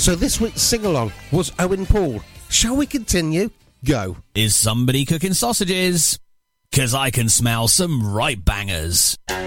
So this week's sing-along was Owen Paul. Shall we continue? Go. Is somebody cooking sausages? 'Cause I can smell some right bangers.